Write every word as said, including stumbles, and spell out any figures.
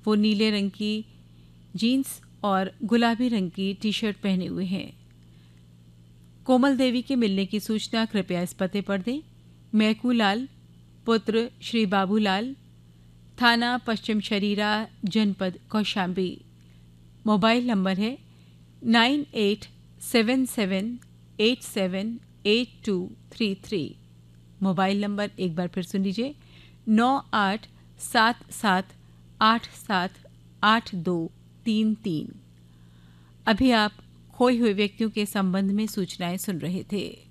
वो नीले रंग की जीन्स और गुलाबी रंग की टी शर्ट पहने हुए हैं। कोमल देवी के मिलने की सूचना कृपया इस पते पर दें। मैकूलाल, पुत्र श्री बाबूलाल, थाना पश्चिम शरीरा, जनपद कौशाम्बी। मोबाइल नंबर है nine eight seven seven eight seven eight to three three. Mobile number एक बार फिर सुन लीजिए, नौ आठ सात सात आठ सात आठ दो तीन तीन। अभी आप खोए हुए व्यक्तियों के संबंध में सूचनाएं सुन रहे थे।